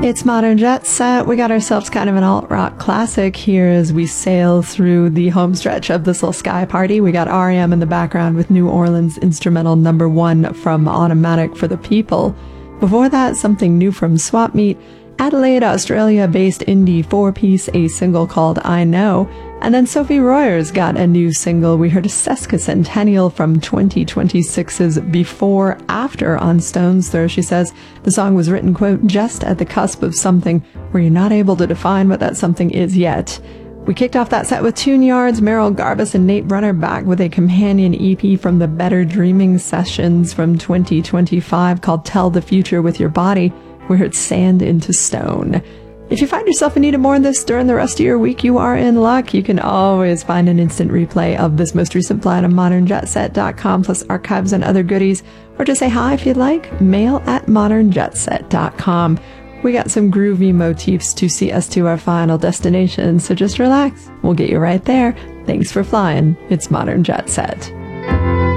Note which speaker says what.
Speaker 1: It's Modern Jet Set. We got ourselves kind of an alt-rock classic here as we sail through the home stretch of this little sky party. We got R.E.M. in the background with New Orleans instrumental number 1 from Automatic for the People. Before that, something new from Swap Meet, Adelaide, Australia-based indie 4-piece, a single called I Know. And then Sophie Royer's got a new single. We heard a Sesquicentennial from 2026's Before After on Stone's Throw. She says the song was written, quote, just at the cusp of something where you're not able to define what that something is yet. We kicked off that set with Tune Yards, Meryl Garbus and Nate Brunner back with a companion EP from the Better Dreaming Sessions from 2025 called Tell the Future with Your Body. We heard Sand into Stone. If you find yourself in need of more of this during the rest of your week, you are in luck. You can always find an instant replay of this most recent flight on modernjetset.com, plus archives and other goodies. Or just say hi if you'd like, mail@modernjetset.com. We got some groovy motifs to see us to our final destination, so just relax. We'll get you right there. Thanks for flying. It's Modern Jet Set.